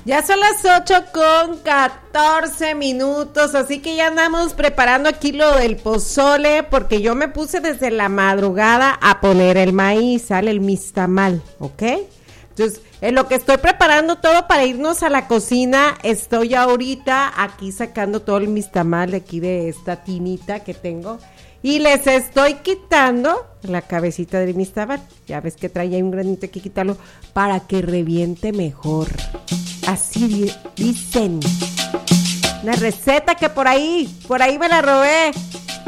Ya son las 8:14, así que ya andamos preparando aquí lo del pozole, porque yo me puse desde la madrugada a poner el maíz, sale el mistamal, ¿ok? Entonces, en lo que estoy preparando todo para irnos a la cocina, estoy ahorita aquí sacando todo el mistamal de aquí de esta tinita que tengo. Y les estoy quitando la cabecita del mistamal. Ya ves que trae ahí un granito, hay que quitarlo para que reviente mejor. Así dicen. Una receta que por ahí me la robé.